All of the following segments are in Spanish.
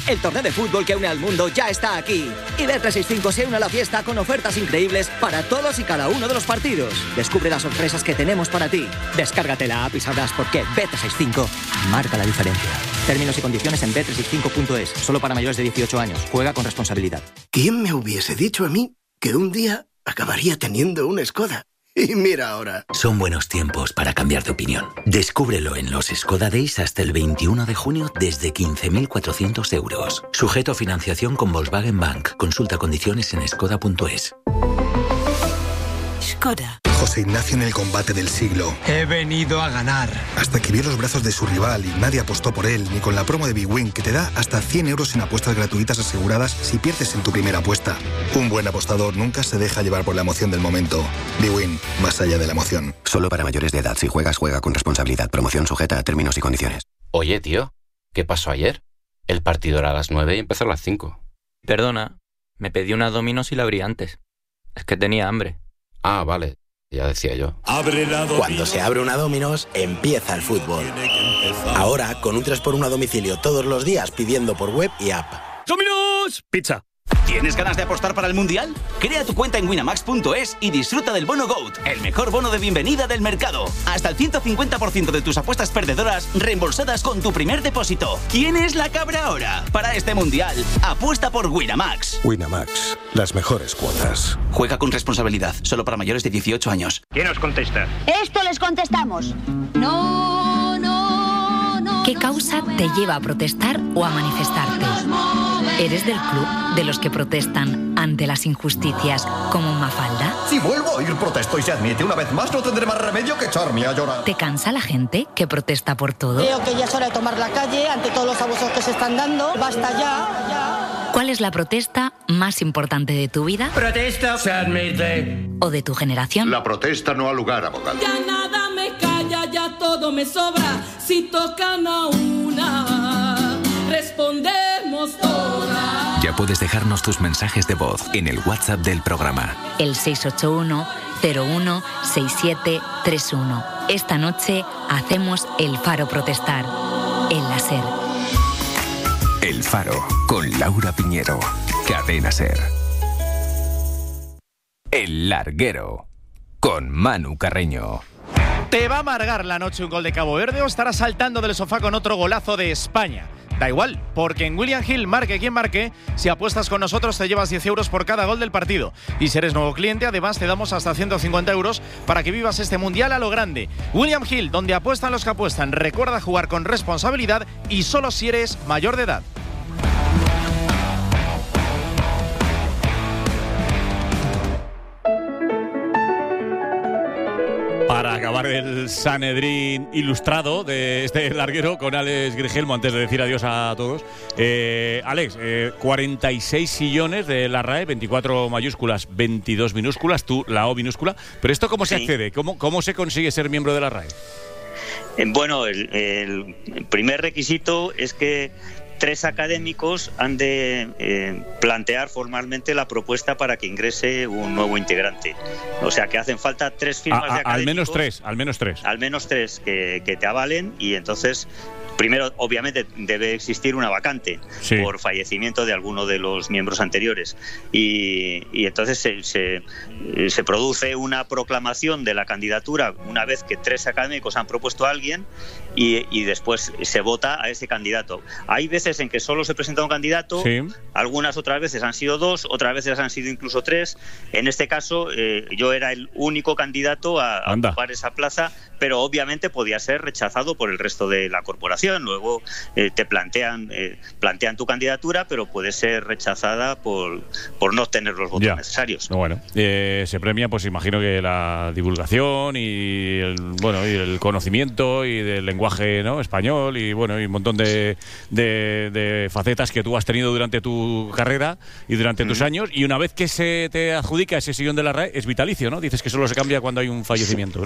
El torneo de fútbol que une al mundo ya está aquí. Y Bet365 se une a la fiesta con ofertas increíbles para todos y cada uno de los partidos. Descubre las sorpresas que tenemos para ti. Descárgate la app y sabrás por qué Bet365 marca la diferencia. Términos y condiciones en bet365.es. Solo para mayores de 18 años. Juega con responsabilidad. ¿Quién me hubiese dicho a mí que un día acabaría teniendo una Skoda? Y mira ahora. Son buenos tiempos para cambiar de opinión. Descúbrelo en los Skoda Days hasta el 21 de junio desde 15.400 euros. Sujeto a financiación con Volkswagen Bank. Consulta condiciones en skoda.es. Skoda. José Ignacio en el combate del siglo. He venido a ganar. Hasta que vio los brazos de su rival y nadie apostó por él, ni con la promo de bwin que te da hasta 100 euros en apuestas gratuitas aseguradas si pierdes en tu primera apuesta. Un buen apostador nunca se deja llevar por la emoción del momento. bwin, más allá de la emoción. Solo para mayores de edad. Si juegas, juega con responsabilidad. Promoción sujeta a términos y condiciones. Oye, tío, ¿qué pasó ayer? El partido era a las 9 y empezó a las 5. Perdona, me pedí una Domino's y la abrí antes. Es que tenía hambre. Ah, vale. Ya decía yo. Cuando se abre una Domino's, empieza el fútbol. Ahora, con un 3x1 a domicilio todos los días pidiendo por web y app. ¡Domino's! Pizza. ¿Tienes ganas de apostar para el Mundial? Crea tu cuenta en winamax.es y disfruta del bono GOAT, el mejor bono de bienvenida del mercado. Hasta el 150% de tus apuestas perdedoras reembolsadas con tu primer depósito. ¿Quién es la cabra ahora? Para este Mundial, apuesta por Winamax. Winamax, las mejores cuotas. Juega con responsabilidad, solo para mayores de 18 años. ¿Quién os contesta? Esto les contestamos. No, no, no. ¿Qué causa te lleva a protestar o a manifestarte? ¿Eres del club de los que protestan ante las injusticias como Mafalda? Si vuelvo a ir protesto y se admite una vez más, no tendré más remedio que echarme a llorar. ¿Te cansa la gente que protesta por todo? Creo que ya es hora de tomar la calle ante todos los abusos que se están dando. Basta ya. ¿Cuál es la protesta más importante de tu vida? Protesta. Se admite. ¿O de tu generación? La protesta no ha lugar, abogado. Ya nada me calla, ya todo me sobra. Si tocan a una, respondemos todas. Ya puedes dejarnos tus mensajes de voz en el WhatsApp del programa. El 681-016731. Esta noche hacemos El Faro protestar. En la SER. El Faro, con Laura Piñero. Cadena SER. El Larguero, con Manu Carreño. ¿Te va a amargar la noche un gol de Cabo Verde o estarás saltando del sofá con otro golazo de España? Da igual, porque en William Hill, marque quien marque, si apuestas con nosotros te llevas 10 euros por cada gol del partido. Y si eres nuevo cliente, además te damos hasta 150 euros para que vivas este mundial a lo grande. William Hill, donde apuestan los que apuestan. Recuerda jugar con responsabilidad y solo si eres mayor de edad. Para acabar el Sanedrín ilustrado de este larguero con Alex Grigelmo, antes de decir adiós a todos. Alex, 46 sillones de la RAE, 24 mayúsculas, 22 minúsculas, tú la O minúscula. Pero ¿esto cómo se accede? ¿Cómo se consigue ser miembro de la RAE? Bueno, el primer requisito es que 3 académicos han de plantear formalmente la propuesta para que ingrese un nuevo integrante. O sea que hacen falta 3 firmas de académicos. Al menos tres que te avalen, y entonces primero, obviamente, debe existir una vacante por fallecimiento de alguno de los miembros anteriores. Y entonces se produce una proclamación de la candidatura una vez que 3 académicos han propuesto a alguien y después se vota a ese candidato. Hay veces en que solo se presenta un candidato, algunas otras veces han sido 2, otras veces han sido incluso 3. En este caso, yo era el único candidato a ocupar esa plaza, pero obviamente podía ser rechazado por el resto de la corporación. Luego te plantean tu candidatura, pero puede ser rechazada por no obtener los votos necesarios. Bueno, se premia, pues imagino que la divulgación y el conocimiento y del lenguaje, ¿no?, español, y bueno, y un montón de facetas que tú has tenido durante tu carrera y durante tus años, y una vez que se te adjudica ese sillón de la RAE es vitalicio, ¿no? Dices que solo se cambia cuando hay un fallecimiento, ¿no?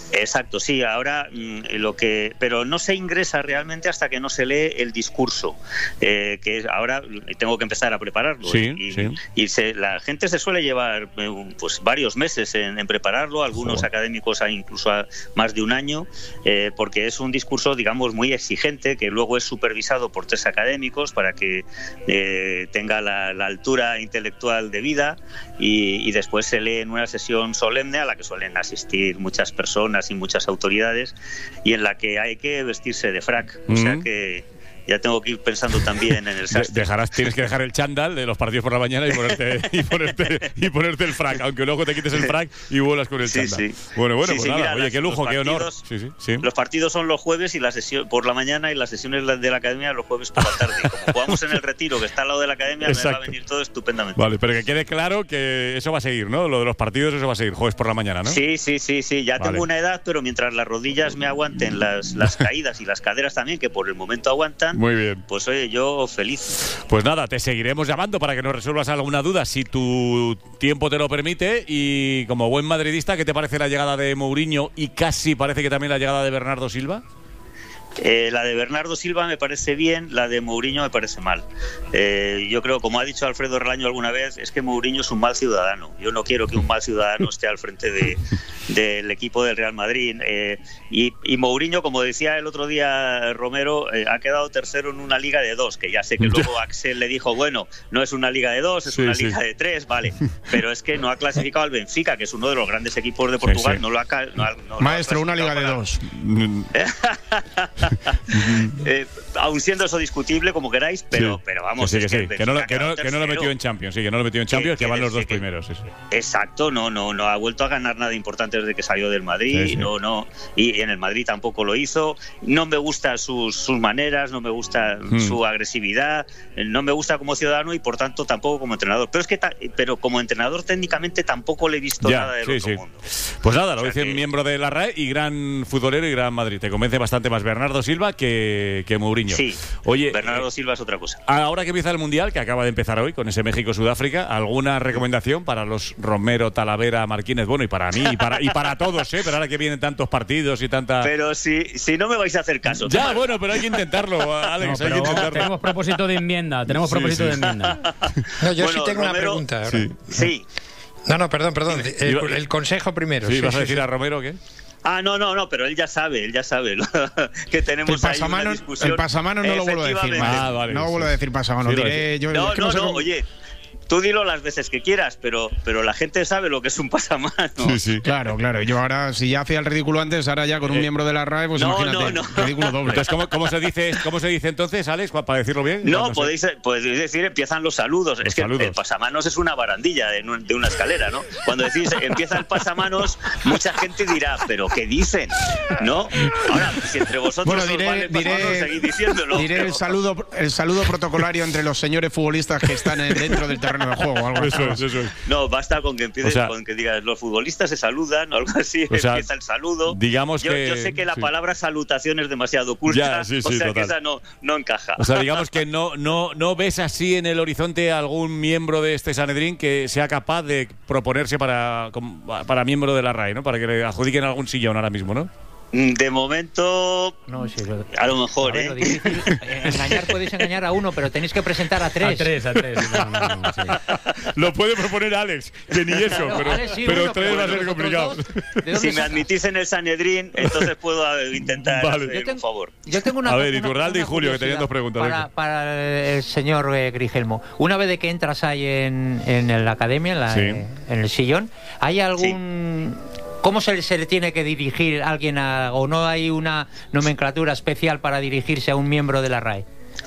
Exacto, sí, ahora pero no se ingresa realmente hasta que no se lee el discurso, que ahora tengo que empezar a prepararlo. La gente se suele llevar pues varios meses en prepararlo, algunos académicos incluso más de un año, porque es un discurso, digamos, muy exigente, que luego es supervisado por 3 académicos para que tenga la altura intelectual debida, y después se lee en una sesión solemne a la que suelen asistir muchas personas y muchas autoridades, y en la que hay que vestirse de frac, o sea que ya tengo que ir pensando también en el sastre. Tienes que dejar el chándal de los partidos por la mañana y ponerte el frac, aunque luego te quites el frac y vuelas con el chándal. Bueno, pues nada, mira, oye, qué lujo, qué honor. Los partidos son los jueves y la sesión por la mañana, y las sesiones de la academia los jueves por la tarde. Como jugamos en el Retiro, que está al lado de la academia, me va a venir todo estupendamente. Vale, pero que quede claro que eso va a seguir, ¿no? Lo de los partidos, eso va a seguir, jueves por la mañana, ¿no? Sí. Ya tengo una edad, pero mientras las rodillas me aguanten, las caídas y las caderas también, que por el momento aguantan. Muy bien. Pues oye, yo feliz. Pues nada, te seguiremos llamando para que nos resuelvas alguna duda, si tu tiempo te lo permite. Y como buen madridista, ¿qué te parece la llegada de Mourinho y casi parece que también la llegada de Bernardo Silva? La de Bernardo Silva me parece bien, la de Mourinho me parece mal. Yo creo, como ha dicho Alfredo Relaño alguna vez, es que Mourinho es un mal ciudadano. Yo no quiero que un mal ciudadano esté al frente del equipo del Real Madrid. Y Mourinho, como decía el otro día Romero, ha quedado tercero en una liga de 2, que ya sé que luego Axel le dijo, bueno, no es una liga de 2, es una liga de 3, vale. Pero es que no ha clasificado al Benfica, que es uno de los grandes equipos de Portugal. No lo ha Maestro, una liga de 2. Aun siendo eso discutible, como queráis, pero vamos, que no lo metió en Champions, que van los 2 primeros. Exacto, no ha vuelto a ganar nada importante desde que salió del Madrid, y en el Madrid tampoco lo hizo. No me gustan sus maneras, no me gusta su agresividad, no me gusta como ciudadano y por tanto tampoco como entrenador. Pero como entrenador técnicamente tampoco le he visto nada del otro mundo. Pues nada, lo dice miembro de la RAE y gran futbolero y gran Madrid. Te convence bastante más Bernardo Silva que Mourinho. Sí, oye, Bernardo Silva es otra cosa. Ahora que empieza el Mundial, que acaba de empezar hoy con ese México-Sudáfrica, ¿alguna recomendación para los Romero, Talavera, Marquínez? Bueno, y para mí y para todos, pero ahora que vienen tantos partidos y tanta... Pero si no me vais a hacer caso. Ya, bueno, pero hay que intentarlo, Alex. No, tenemos propósito de enmienda. No, yo sí tengo una pregunta. Sí. No, perdón. El consejo primero. ¿Vas a decir a Romero qué? No, pero él ya sabe que tenemos ahí una discusión. El pasamanos no lo vuelvo a decir. Vale, no vuelvo a decir pasamanos. Diré yo. Oye. Tú dilo las veces que quieras, pero la gente sabe lo que es un pasamanos. Sí. Claro. Yo ahora, si ya hacía el ridículo antes, ahora ya con un miembro de la RAE, pues imagínate, ridículo doble. Entonces, ¿cómo se dice entonces, Alex, para decirlo bien? No, podéis decir, empiezan los saludos. Es que el pasamanos es una barandilla de una escalera, ¿no? Cuando decís empieza el pasamanos, mucha gente dirá, ¿pero qué dicen? ¿No? Ahora, si entre vosotros seguid diciéndolo. Diré el saludo protocolario entre los señores futbolistas que están dentro del terreno de juego, algo así. Eso es. No, basta con que empieces, con que digas los futbolistas se saludan o algo así, empieza el saludo. Digamos yo sé que la palabra salutación es demasiado oculta, que esa no encaja. O sea, digamos que no ves así en el horizonte algún miembro de este Sanedrín que sea capaz de proponerse para miembro de la RAE, ¿no? Para que le adjudiquen algún sillón ahora mismo, ¿no? De momento, a lo mejor, Lo difícil, podéis engañar a uno, pero tenéis que presentar a 3. A 3. Sí. Lo puede proponer Alex, que ni eso, pero 3 va a ser complicado. Si me admitís en el Sanedrín, entonces puedo intentar hacer un favor. Yo tengo una Iturralde y Julio, que tenían 2 preguntas. Para el señor Grigelmo. Una vez de que entras ahí en la academia, en el sillón, ¿hay algún... ¿Cómo se le tiene que dirigir a alguien o no hay una nomenclatura especial para dirigirse a un miembro de la RAE?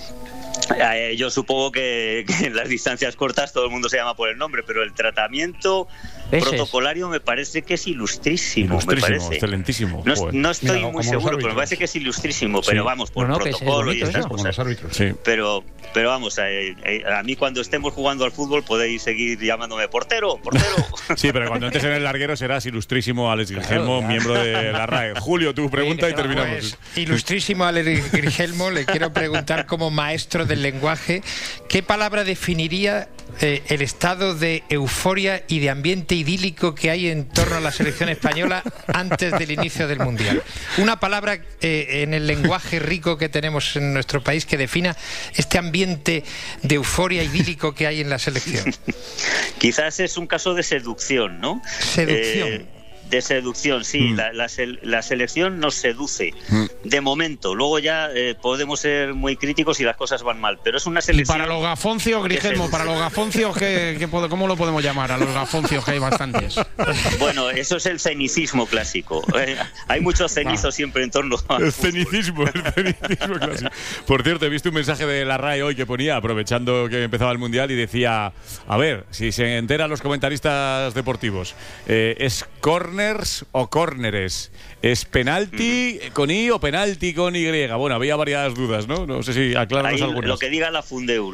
Yo supongo que en las distancias cortas todo el mundo se llama por el nombre, pero el tratamiento protocolario me parece que es ilustrísimo, me parece. Excelentísimo. No estoy muy seguro, pero me parece que es ilustrísimo, pero vamos, por protocolo y estas cosas. Pero vamos, a mí cuando estemos jugando al fútbol podéis seguir llamándome portero. Sí, pero cuando entres en el larguero serás ilustrísimo Alex Grigelmo, miembro de la RAE. Julio, tu pregunta y terminamos. Pues, ilustrísimo Alex Grigelmo, le quiero preguntar como maestro del lenguaje, ¿qué palabra definiría el estado de euforia y de ambiente idílico que hay en torno a la selección española antes del inicio del Mundial. Una palabra en el lenguaje rico que tenemos en nuestro país que defina este ambiente de euforia idílico que hay en la selección. Quizás es un caso de seducción, ¿no? Seducción. De seducción, sí. La selección nos seduce de momento. Luego ya podemos ser muy críticos y las cosas van mal, pero es una selección. Y para los gafoncios, Grigelmo, para los gafoncios, ¿cómo lo podemos llamar? A los gafoncios, que hay bastantes. Bueno, eso es el cenicismo clásico. Hay mucho cenizo siempre en torno a... El cenicismo clásico. Por cierto, he visto un mensaje de la RAE hoy que ponía, aprovechando que empezaba el Mundial, y decía, a ver, si se enteran los comentaristas deportivos, ¿es corners o córneres? ¿Es penalti con I o penalti con Y? Bueno, había varias dudas, ¿no? No sé si aclaramos algunas. Lo que diga la Fundeu.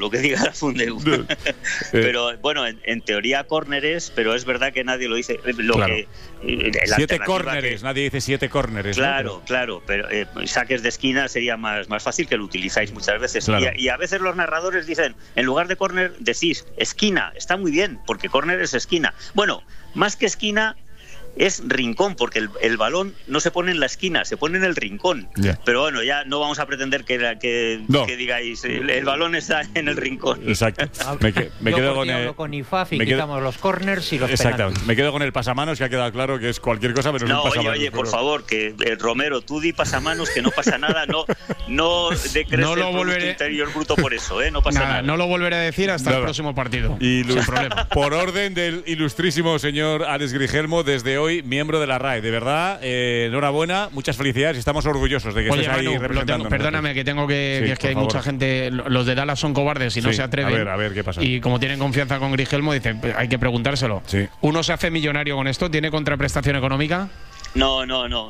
Pero bueno, en teoría córneres, pero es verdad que nadie lo dice. Claro. 7 córneres, nadie dice 7 córneres. Claro, ¿no? Claro, pero saques de esquina sería más fácil, que lo utilizáis muchas veces. Claro. Y a veces los narradores dicen, en lugar de córner, decís esquina. Está muy bien, porque córner es esquina. Bueno, más que esquina, es rincón, porque el balón no se pone en la esquina, se pone en el rincón. Yeah. Pero bueno, ya no vamos a pretender que digáis el balón está en el rincón. Exacto. Me quedo con IFAF y quitamos los corners y los penaltis. Me quedo con el pasamanos, que ha quedado claro que es cualquier cosa menos un pasamanos. Oye, por favor, que Romero, tú di pasamanos, que no pasa nada, no decreces el Producto Interior Bruto por eso, no pasa nada. No lo volveré a decir hasta el próximo partido. Y sin problema. Por orden del ilustrísimo señor Alex Grigelmo, desde hoy miembro de la RAE. De verdad, enhorabuena, muchas felicidades y estamos orgullosos de que estés ahí representando. Perdóname, que tengo que es que hay mucha gente, los de Dallas son cobardes y no se atreven. A ver qué pasa. Y como tienen confianza con Grigelmo, dicen, hay que preguntárselo. Sí. ¿Uno se hace millonario con esto? ¿Tiene contraprestación económica? No.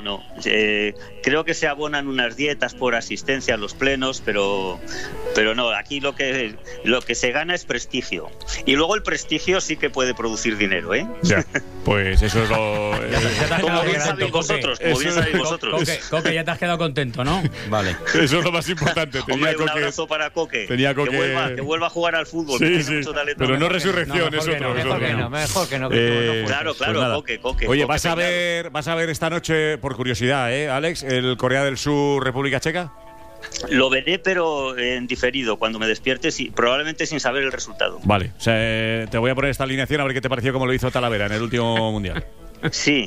Creo que se abonan unas dietas por asistencia a los plenos, pero no, aquí lo que se gana es prestigio. Y luego el prestigio sí que puede producir dinero, ¿eh? Ya, pues eso es lo... Como bien sabéis vosotros, Coque, ya te has quedado contento, ¿no? Vale. Eso es lo más importante. Hombre, un abrazo para Coque. Que vuelva a jugar al fútbol. Sí. Pero no resurrección, es otro. Mejor que no. Claro, pues Coque. Oye, ¿vas a ver esta noche, por curiosidad, Alex, el Corea del Sur, República Checa? Lo veré, pero en diferido, cuando me despierte, probablemente sin saber el resultado. Vale, o sea, te voy a poner esta alineación a ver qué te pareció como lo hizo Talavera en el último Mundial. Sí.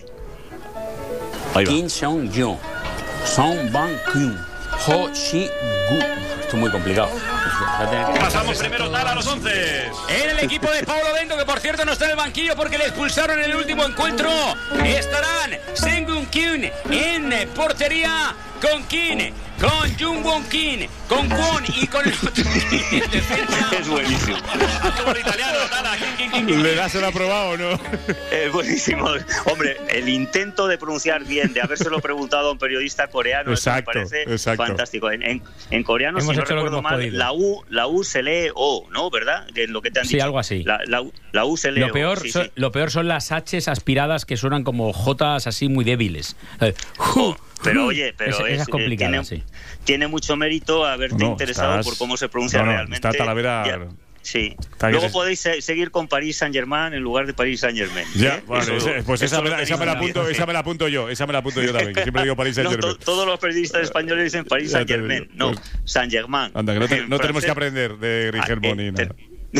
Ahí va. Kim Seong-jung, Song Bang-kyun, Ho Shi-gu. Esto es muy complicado. Pasamos primero a los 11. En el equipo de Paulo Bento, que por cierto no está en el banquillo porque le expulsaron en el último encuentro, estarán Seung-gun Kyun en portería, con Kim, con Jung-won Kim, con Kwon y con el otro Kim en defensa. Es buenísimo. Como el italiano, nada. ¿Le das el aprobado o no? Es buenísimo. Hombre, el intento de pronunciar bien, de habérselo preguntado a un periodista coreano, me parece fantástico. En coreano, si no recuerdo mal, la U se lee O, ¿no? ¿Verdad? En lo que te han dicho. Sí, algo así. La U se lee O. Lo peor son las H's aspiradas que suenan como J's así muy débiles. Pero oye, es complicado, tiene mucho mérito haberte interesado por cómo se pronuncia realmente. Está Talavera. Sí. Luego podéis seguir con Paris Saint-Germain en lugar de Paris Saint-Germain. Ya, vale. Pues esa me la apunto yo también, que siempre digo Paris Saint-Germain. Todos los periodistas españoles dicen Paris Saint-Germain, no, Saint-Germain. Anda, que no tenemos que aprender de Grigelmo ni nada.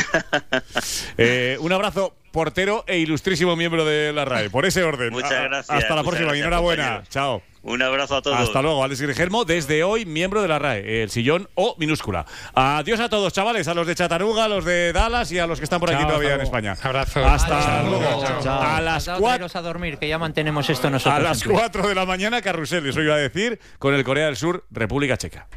Un abrazo, portero e ilustrísimo miembro de la RAE. Por ese orden. Muchas gracias. Hasta la próxima y enhorabuena. Compañeros. Chao. Un abrazo a todos. Hasta luego, Alex Grigelmo, desde hoy miembro de la RAE, el sillón O minúscula. Adiós a todos, chavales, a los de Chattanooga, a los de Dallas y a los que están por aquí todavía en España. Abrazo. Hasta luego. Chao. A las 4 a dormir, que ya mantenemos esto nosotros. A las 4 de la mañana, carrusel, eso iba a decir, con el Corea del Sur, República Checa.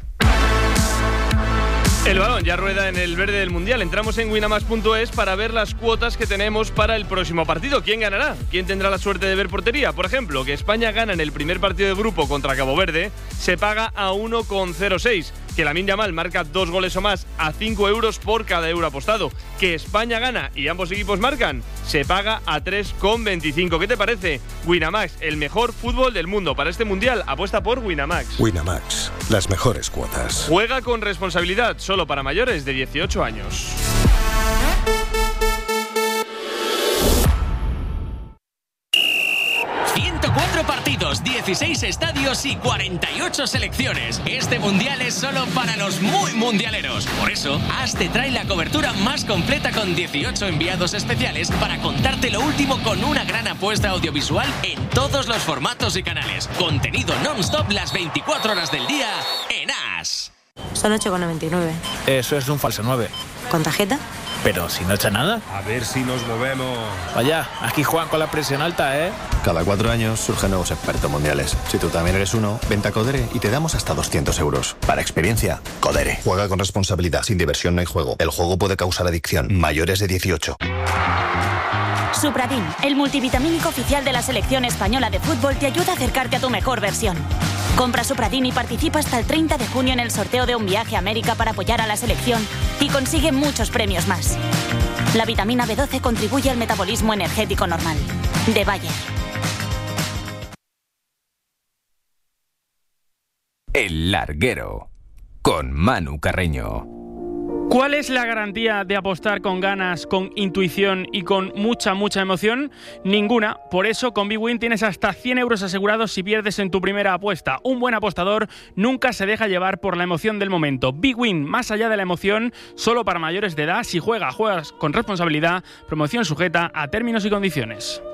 El balón ya rueda en el verde del Mundial. Entramos en winamax.es para ver las cuotas que tenemos para el próximo partido. ¿Quién ganará? ¿Quién tendrá la suerte de ver portería? Por ejemplo, que España gana en el primer partido de grupo contra Cabo Verde, se paga a 1,06. Que Lamine Yamal marca 2 goles o más a 5 euros por cada euro apostado. Que España gana y ambos equipos marcan, se paga a 3,25. ¿Qué te parece? Winamax, el mejor fútbol del mundo. Para este Mundial, apuesta por Winamax. Winamax, las mejores cuotas. Juega con responsabilidad, solo para mayores de 18 años. partidos, 16 estadios y 48 selecciones. Este mundial es solo para los muy mundialeros. Por eso, AS te trae la cobertura más completa con 18 enviados especiales para contarte lo último con una gran apuesta audiovisual en todos los formatos y canales. Contenido non-stop las 24 horas del día en AS. Son 8,99. Eso es un falso 9. ¿Con tarjeta? Pero si no echa nada. A ver si nos movemos. Vaya, aquí juegan con la presión alta, ¿eh? Cada 4 años surgen nuevos expertos mundiales. Si tú también eres uno, vente a Codere y te damos hasta 200 euros. Para experiencia, Codere. Juega con responsabilidad. Sin diversión no hay juego. El juego puede causar adicción. Mayores de 18. Supradin, el multivitamínico oficial de la selección española de fútbol, te ayuda a acercarte a tu mejor versión. Compra Supradin y participa hasta el 30 de junio en el sorteo de un viaje a América para apoyar a la selección y consigue muchos premios más. La vitamina B12 contribuye al metabolismo energético normal. De Bayer. El Larguero, con Manu Carreño. ¿Cuál es la garantía de apostar con ganas, con intuición y con mucha emoción? Ninguna. Por eso, con Big Win tienes hasta 100 euros asegurados si pierdes en tu primera apuesta. Un buen apostador nunca se deja llevar por la emoción del momento. Big Win, más allá de la emoción, solo para mayores de edad. Si juegas con responsabilidad. Promoción sujeta a términos y condiciones.